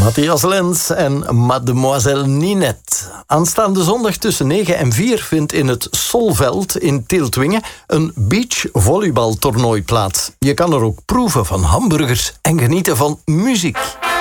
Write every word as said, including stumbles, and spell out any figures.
Matthias Lens en Mademoiselle Ninette. Aanstaande zondag tussen negen en vier vindt in het Solveld in Tieltwingen een beachvolleybaltoernooi plaats. Je kan er ook proeven van hamburgers en genieten van muziek.